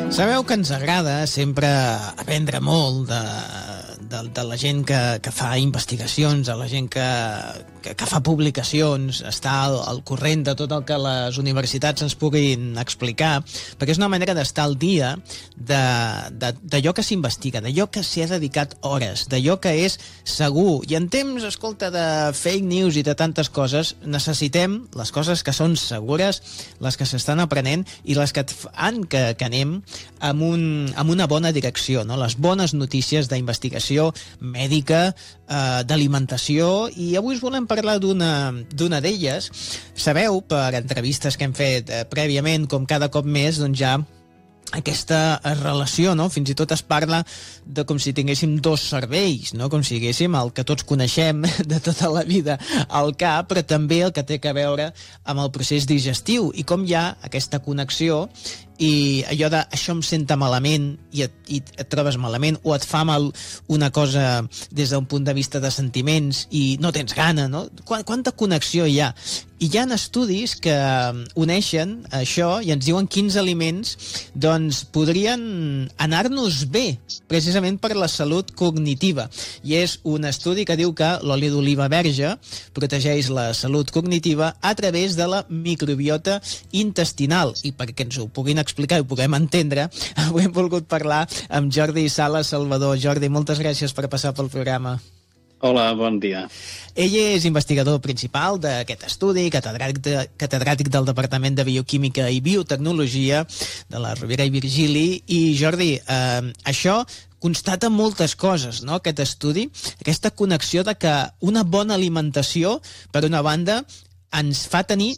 Sabeu que ens agrada sempre aprendre molt de la gent que fa investigacions, de la gent que fa publicacions, estar al corrent de tot el que les universitats ens puguin explicar, perquè és una manera d'estar al dia d'allò que s'investiga, d'allò que s'hi ha dedicat hores, d'allò que és segur. I en temps, escolta, de fake news i de tantes coses, necessitem les coses que són segures, les que s'estan aprenent i les que fan que anem amb una bona direcció, no? Les bones notícies d'investigació mèdica, d'alimentació, i avui us volem parlar d'una d'elles. Sabeu, per entrevistes que hem fet prèviament, com cada cop més, doncs ja aquesta relació, no? Fins i tot es parla de com si tinguéssim dos cervells, no? Com si tinguéssim el que tots coneixem de tota la vida al cap, però també el que té a veure amb el procés digestiu, i com hi ha aquesta connexió i allò de això em senta malament i et trobes malament, o et fa mal una cosa des d'un punt de vista de sentiments i no tens gana, no? Quanta connexió hi ha? I hi ha estudis que uneixen això i ens diuen quins aliments doncs podrien anar-nos bé, precisament per la salut cognitiva. I és un estudi que diu que l'oli d'oliva verge protegeix la salut cognitiva a través de la microbiota intestinal. I perquè ens ho puguin explicar i ho puguem entendre, avui hem volgut parlar amb Jordi Sala Salvador. Jordi, moltes gràcies per passar pel programa. Hola, bon dia. Ell és investigador principal d'aquest estudi, catedràtic del Departament de Bioquímica i Biotecnologia de la Rovira i Virgili. I, Jordi, això constata moltes coses, no?, aquest estudi, aquesta connexió de que una bona alimentació, per una banda, ens fa tenir